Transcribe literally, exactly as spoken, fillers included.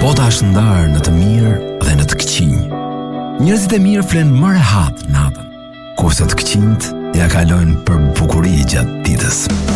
Bota është ndarë në të mirë dhe në të këqinj. Njerëzit e mirë flenë më rehat natën, kurse të këqinjt ja kalojnë për bukuri gjatë ditës.